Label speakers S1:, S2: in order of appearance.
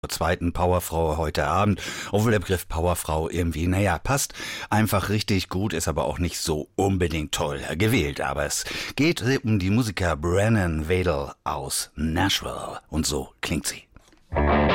S1: Zweiten Powerfrau heute Abend, obwohl der Begriff Powerfrau irgendwie, passt einfach richtig gut, ist aber auch nicht so unbedingt toll gewählt. Aber es geht um die Musiker Brennan Vadel aus Nashville und so klingt sie.